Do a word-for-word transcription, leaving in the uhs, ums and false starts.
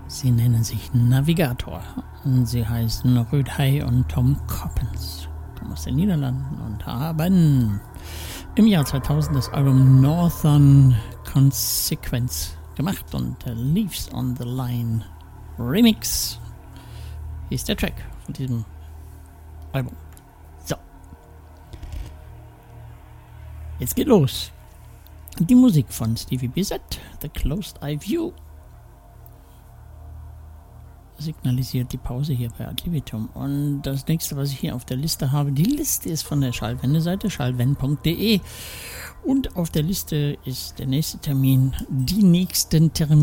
Sie nennen sich Navigator. Sie heißen Rödhey und Tom Coppens, kommen aus den Niederlanden und haben im Jahr zweitausend das Album Northern Consequence gemacht und Leaves on the Line Remix ist der Track von diesem Album. So. Jetzt geht los. Die Musik von Stevie Bissett, The Closed Eye View, signalisiert die Pause hier bei Ad Libitum. Und das nächste, was ich hier auf der Liste habe, die Liste ist von der Schallwende-Seite, schallwend punkt de. Und auf der Liste ist der nächste Termin, die nächsten Termine.